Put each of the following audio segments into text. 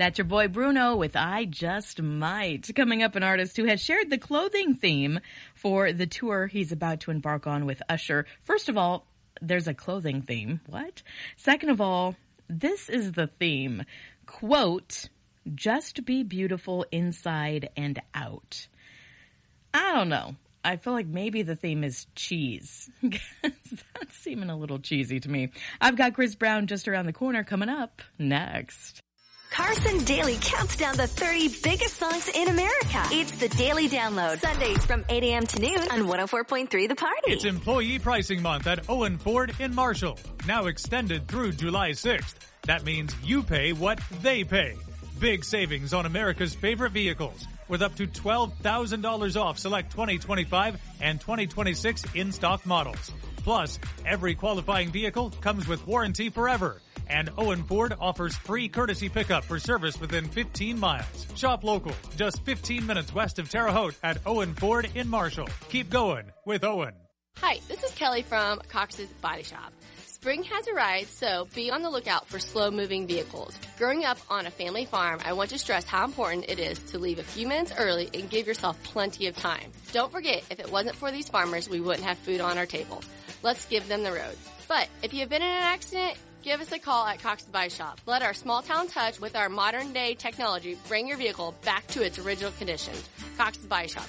That's your boy Bruno with I Just Might. Coming up, an artist who has shared the clothing theme for the tour he's about to embark on with Usher. First of all, there's a clothing theme. What? Second of all, this is the theme. Quote, just be beautiful inside and out. I don't know. I feel like maybe the theme is cheese. That's seeming a little cheesy to me. I've got Chris Brown just around the corner coming up next. Carson Daly counts down the 30 biggest songs in America. It's the Daily Download. Sundays from 8 a.m. to noon on 104.3 The Party. It's Employee Pricing Month at Owen Ford in Marshall. Now extended through July 6th. That means you pay what they pay. Big savings on America's favorite vehicles, with up to $12,000 off select 2025 and 2026 in-stock models. Plus, every qualifying vehicle comes with warranty forever. And Owen Ford offers free courtesy pickup for service within 15 miles. Shop local, just 15 minutes west of Terre Haute at Owen Ford in Marshall. Keep going with Owen. Hi, this is Kelly from Cox's Body Shop. Spring has arrived, so be on the lookout for slow-moving vehicles. Growing up on a family farm, I want to stress how important it is to leave a few minutes early and give yourself plenty of time. Don't forget, if it wasn't for these farmers, we wouldn't have food on our table. Let's give them the road. But if you've been in an accident, give us a call at Cox's Body Shop. Let our small-town touch with our modern-day technology bring your vehicle back to its original condition. Cox's Body Shop,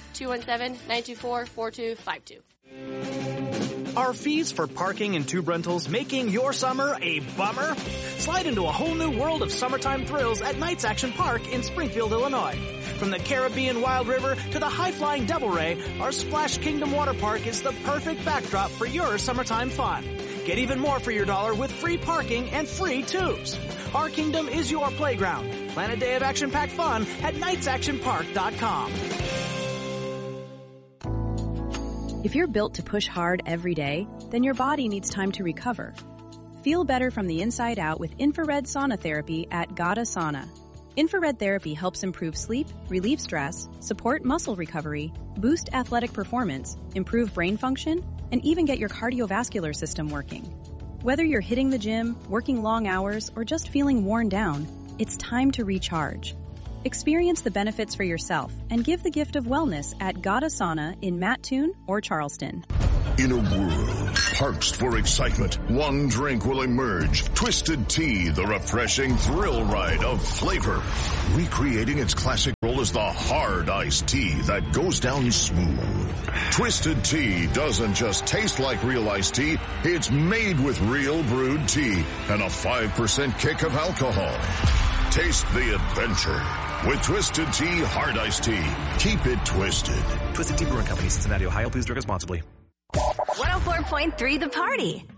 217-924-4252. Are fees for parking and tube rentals making your summer a bummer? Slide into a whole new world of summertime thrills at Knights Action Park in Springfield, Illinois. From the Caribbean Wild River to the high-flying Devil Ray, our Splash Kingdom Water Park is the perfect backdrop for your summertime fun. Get even more for your dollar with free parking and free tubes. Our kingdom is your playground. Plan a day of action-packed fun at knightsactionpark.com. If you're built to push hard every day, then your body needs time to recover. Feel better from the inside out with infrared sauna therapy at Gata Sauna. Infrared therapy helps improve sleep, relieve stress, support muscle recovery, boost athletic performance, improve brain function, and even get your cardiovascular system working. Whether you're hitting the gym, working long hours, or just feeling worn down, it's time to recharge. Experience the benefits for yourself and give the gift of wellness at Gata Sauna in Mattoon or Charleston. In a world parched for excitement, one drink will emerge. Twisted Tea, the refreshing thrill ride of flavor. Recreating its classic role as the hard iced tea that goes down smooth. Twisted Tea doesn't just taste like real iced tea, it's made with real brewed tea and a 5% kick of alcohol. Taste the adventure with Twisted Tea Hard Iced Tea. Keep it twisted. Twisted Tea Brewing Company, Cincinnati, Ohio. Please drink responsibly. 104.3 The Party.